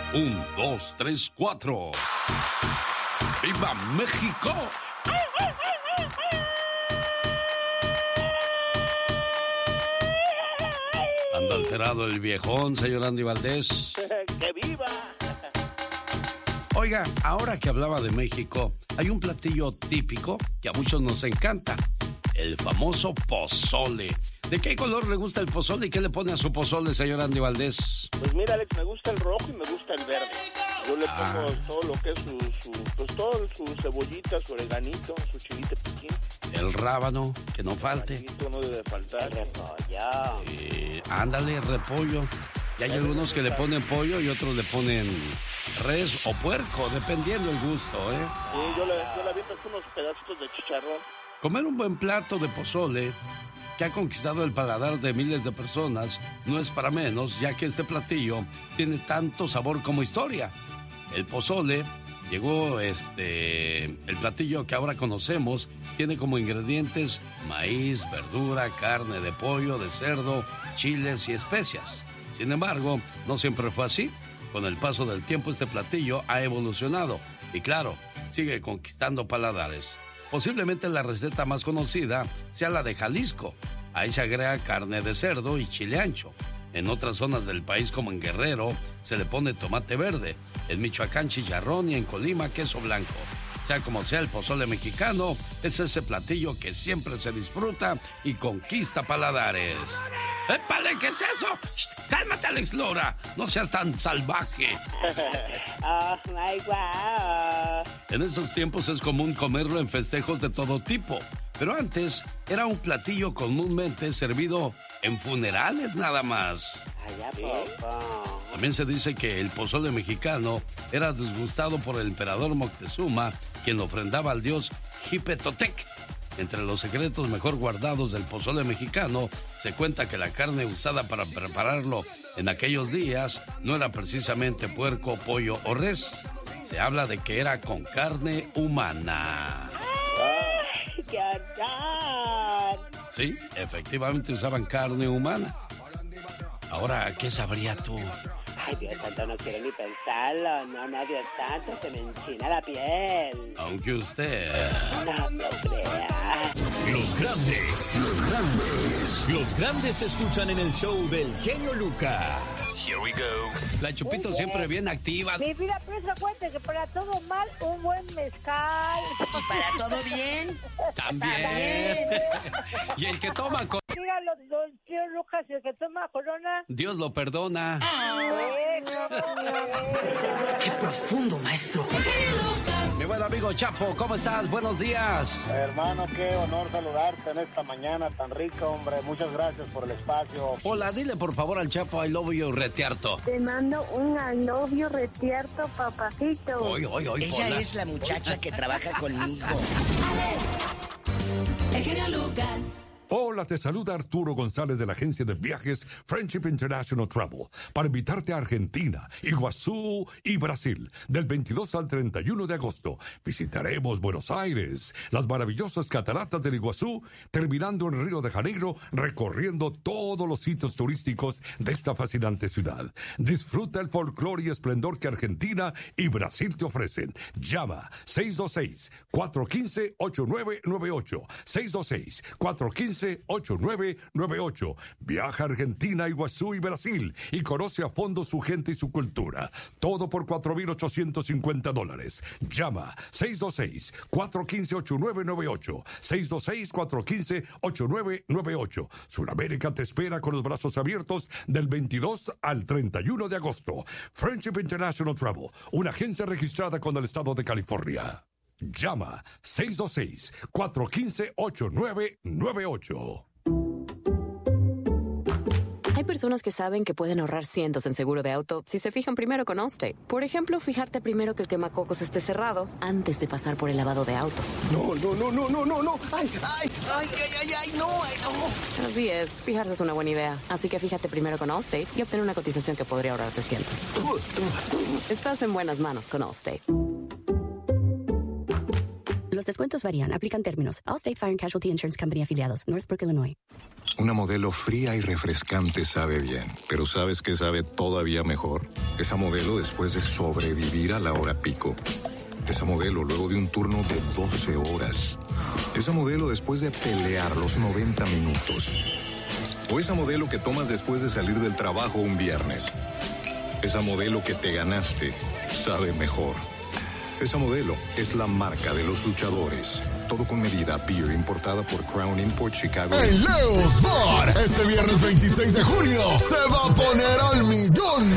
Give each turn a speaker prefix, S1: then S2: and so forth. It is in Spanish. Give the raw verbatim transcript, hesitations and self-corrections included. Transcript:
S1: Un, dos, tres, cuatro. ¡Viva México! Anda alterado el viejón, señor Andy Valdés.
S2: ¡Que viva!
S1: Oiga, ahora que hablaba de México, hay un platillo típico que a muchos nos encanta. El famoso pozole. ¿De qué color le gusta el pozole y qué le pone a su pozole, señor Andy Valdés?
S2: Pues mira, Alex, me gusta el rojo y me gusta el verde. Yo le
S1: Ah.
S2: pongo todo lo que es su, su, pues todo, su cebollita, su oreganito, su chilito piquín.
S1: El rábano, que no falte.
S2: Oreganito no debe faltar.
S3: Repollo.
S1: Eh, ándale, repollo. Y hay algunos que le ponen pollo y otros le ponen res o puerco, dependiendo el gusto, ¿eh?
S2: Sí, yo le, yo le aviento unos pedacitos de chicharrón.
S1: Comer un buen plato de pozole que ha conquistado el paladar de miles de personas no es para menos, ya que este platillo tiene tanto sabor como historia. El pozole llegó, este, el platillo que ahora conocemos, tiene como ingredientes maíz, verdura, carne de pollo, de cerdo, chiles y especias. Sin embargo, no siempre fue así. Con el paso del tiempo este platillo ha evolucionado y claro, sigue conquistando paladares. Posiblemente la receta más conocida sea la de Jalisco. Ahí se agrega carne de cerdo y chile ancho. En otras zonas del país, como en Guerrero, se le pone tomate verde. En Michoacán, chicharrón y en Colima, queso blanco. Sea como sea, el pozole mexicano es ese platillo que siempre se disfruta y conquista paladares. ¡Épale! ¿Qué es eso? ¡Shh! ¡Cálmate, Alex Lora! ¡No seas tan salvaje!
S3: Oh my God.
S1: En esos tiempos es común comerlo en festejos de todo tipo, pero antes era un platillo comúnmente servido en funerales nada más.
S3: Allá poco.
S1: También se dice que el pozole mexicano era disgustado por el emperador Moctezuma, quien lo ofrendaba al dios Jipetotec. Entre los secretos mejor guardados del pozole mexicano, se cuenta que la carne usada para prepararlo en aquellos días no era precisamente puerco, pollo o res. Se habla de que era con carne humana.
S3: ¡Ay, qué horror!
S1: Sí, efectivamente usaban carne humana. Ahora, ¿qué sabría tú?
S3: Ay, Dios santo, no quiero ni pensarlo. No, no, Dios santo, se me enchina la piel.
S1: Aunque usted...
S3: No lo crea.
S4: Los grandes, los grandes, los grandes se escuchan en el show del genio Lucas. Here we go.
S1: La Chupito siempre bien activa.
S5: Mi vida, pero acuérdate que para todo mal, un buen mezcal.
S6: ¿Y para todo bien?
S1: También. Y el que toma con...
S5: Dígalo, don tío Lucas, el que toma corona.
S1: Dios lo perdona.
S5: Eh,
S6: ¡Qué profundo, maestro!
S1: Mi buen amigo Chapo, ¿cómo estás? Buenos días.
S2: Hermano, qué honor saludarte en esta mañana tan rica, hombre. Muchas gracias por el espacio.
S1: Hola, dile por favor al Chapo I love you retiarto.
S5: Te mando un alobio retierto, papacito.
S1: Oy, oy, oy,
S6: Ella
S1: hola.
S6: es la muchacha que trabaja conmigo.
S7: El genio Lucas.
S8: Hola, te saluda Arturo González de la agencia de viajes Friendship International Travel para invitarte a Argentina, Iguazú y Brasil del veintidós al treinta y uno de agosto. Visitaremos Buenos Aires, las maravillosas cataratas del Iguazú, terminando en Río de Janeiro, recorriendo todos los sitios turísticos de esta fascinante ciudad. Disfruta el folclore y esplendor que Argentina y Brasil te ofrecen. Llama seis dos seis, cuatro uno cinco, ocho nueve nueve ocho, seis dos seis, cuatro uno cinco, ocho nueve nueve ocho. Viaja a Argentina, Iguazú y Brasil y conoce a fondo su gente y su cultura. Todo por cuatro mil ochocientos cincuenta dólares. Llama seis dos seis, cuatro uno cinco, ocho nueve nueve ocho. seis dos seis, cuatro uno cinco, ocho nueve nueve ocho. Sudamérica te espera con los brazos abiertos del veintidós al treinta y uno de agosto. Friendship International Travel, una agencia registrada con el estado de California. Llama seis dos seis, cuatro uno cinco, ocho nueve nueve ocho.
S9: Hay personas que saben que pueden ahorrar cientos en seguro de auto si se fijan primero con Allstate. Por ejemplo, fijarte primero que el quemacocos esté cerrado antes de pasar por el lavado de autos.
S6: No, no, no, no, no, no, no. Ay, ay, ay, ay, ay, ay, no, ay, no.
S9: Así es, fijarse es una buena idea. Así que fíjate primero con Allstate y obtener una cotización que podría ahorrarte cientos. Estás en buenas manos con Allstate.
S10: Los descuentos varían. Aplican términos. Allstate Fire and Casualty Insurance Company afiliados. Northbrook, Illinois.
S11: Una modelo fría y refrescante sabe bien, pero ¿sabes qué sabe todavía mejor?
S7: Esa modelo después de sobrevivir a la hora pico. Esa modelo luego de un turno de doce horas. Esa modelo después de pelear los noventa minutos. O esa modelo que tomas después de salir del trabajo un viernes. Esa modelo que te ganaste sabe mejor. Esa modelo es la marca de los luchadores. Todo con medida. Beer importada por Crown Import Chicago.
S11: En Leo's Bar, este viernes veintiséis de junio, se va a poner al millón.